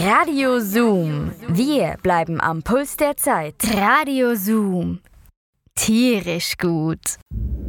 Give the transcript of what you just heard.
Radio Zoom. Wir bleiben am Puls der Zeit. Radio Zoom. Tierisch gut.